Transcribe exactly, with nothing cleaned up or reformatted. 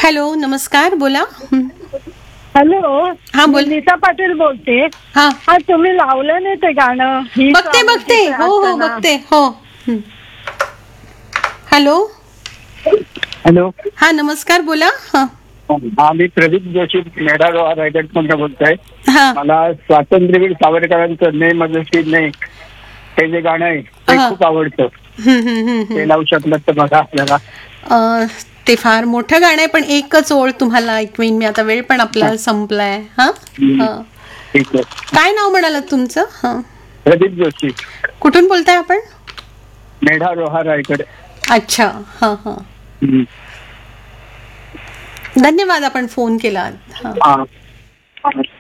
Hello, नमस्कार, बोला. हं. हॅलो. हा, बोल. मी नीता पाटील बोलते. हा, हा, तुम्ही लावलं नाही ते गाणं? ही बघते बघते. हो हो बघते. हो. हं. हॅलो. हॅलो. हा, नमस्कार, बोला. हा हा, मी प्रदीप जोशी मेढा रायगड मधून बोलतोय. हा मला स्वातंत्र्यवीर सावरकरांचं ने मजसी ने हे जे गाणं आहे ते हा. खूप आवडतं. हं, हं, हं, हं. ते लावू शकलं तर बघा आपल्याला. अ, ते फार मोठं गाणं आहे, पण एकच ओळ तुम्हाला ऐकवीन मी आता. वेळ पण आपला संपलाय. हा हम्म, हा. ठीक आहे. काय नाव म्हणालात तुमचं? हा. प्रदीप जोशी, कुठून बोलताय आपण? मेढा रोहा रायगड. अच्छा. हा हा. हम्म. धन्यवाद, आपण फोन केला. हा. हा.